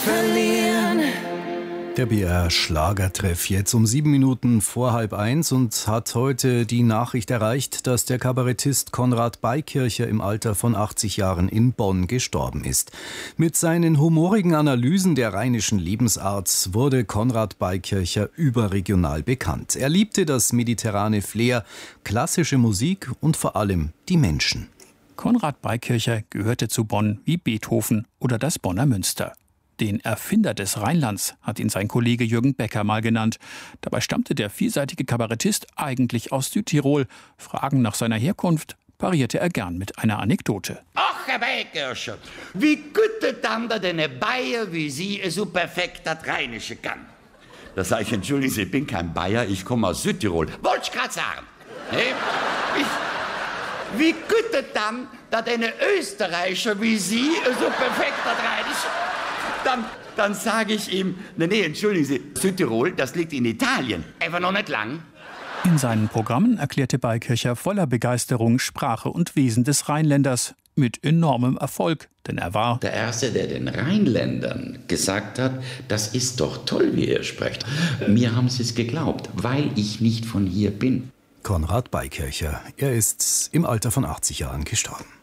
Verlieren. Der BR-Schlagertreff jetzt um 7 Minuten vor 12:30 und hat heute die Nachricht erreicht, dass der Kabarettist Konrad Beikircher im Alter von 80 Jahren in Bonn gestorben ist. Mit seinen humorigen Analysen der rheinischen Lebensart wurde Konrad Beikircher überregional bekannt. Er liebte das mediterrane Flair, klassische Musik und vor allem die Menschen. Konrad Beikircher gehörte zu Bonn wie Beethoven oder das Bonner Münster. Den Erfinder des Rheinlands hat ihn sein Kollege Jürgen Becker mal genannt. Dabei stammte der vielseitige Kabarettist eigentlich aus Südtirol. Fragen nach seiner Herkunft parierte er gern mit einer Anekdote. Ach, Herr Beikircher, wie gut dann der eine Bayer wie Sie so perfekt das Rheinische kann. Da sage ich, entschuldigen Sie, ich bin kein Bayer, ich komme aus Südtirol. Wollte ich gerade sagen. Wie gut dann, dass eine Österreicher wie Sie so perfekt das Rheinische. Dann sage ich ihm, nee, entschuldigen Sie, Südtirol, das liegt in Italien. Einfach noch nicht lang. In seinen Programmen erklärte Beikircher voller Begeisterung Sprache und Wesen des Rheinländers mit enormem Erfolg, denn er war der Erste, der den Rheinländern gesagt hat, das ist doch toll, wie ihr sprecht. Mir haben sie es geglaubt, weil ich nicht von hier bin. Konrad Beikircher, er ist im Alter von 80 Jahren gestorben.